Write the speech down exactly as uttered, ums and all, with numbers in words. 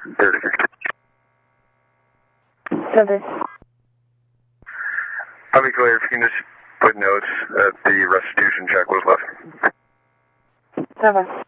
thirty. Service. I'll be clear if you can just put notes that the restitution check was left. Service.